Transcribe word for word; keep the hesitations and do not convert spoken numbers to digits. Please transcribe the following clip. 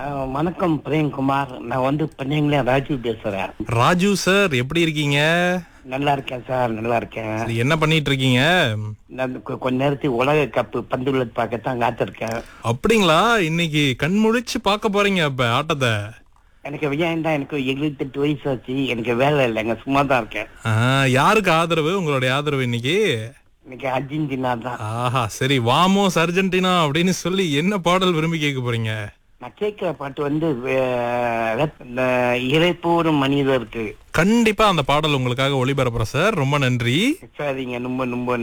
அஹ், வணக்கம் பிரேம்குமார். நான் வந்து பண்ணீங்களே ராஜு பேசுறேன். ராஜு சார் எப்படி இருக்கீங்க? நல்லா இருக்கேன் சார், நல்லா இருக்கேன். சரி, என்ன பண்ணிட்டு இருக்கீங்க? நான் கொ- கொஞ்ச நேரத்துக்கு உலக கப்பு பந்து விளையாட்டு பார்க்கத்தான் காத்திருக்கேன். அப்படிங்களா? இன்னைக்கு கண் முழிச்சு பார்க்க போறீங்க அப்ப ஆட்டத்தை? எனக்கு ஏன் தான் எனக்கு எழுபத்தெட்டு வயசு ஆச்சு, எனக்கு வேலை இல்லைங்க, சும்மா தான் இருக்கேன். ஆ, யாருக்கு ஆதரவு? உங்களுடைய ஆதரவு இன்னைக்கு? இன்னைக்கு அர்ஜென்டினா தான். ஆஹா, சரி, வாமோஸ் அர்ஜென்டினா அப்படின்னு சொல்லி என்ன பாடல் விரும்பி கேட்க போறீங்க? நான் கேட்கிற பாட்டு வந்து வே- இந்த இறைப்போரும் மனிதருக்கு. கண்டிப்பா அந்த பாடல் உங்களுக்காக ஒளிபரப்புறேன் சார். ரொம்ப நன்றி. சரிங்க, ரொம்ப ரொம்ப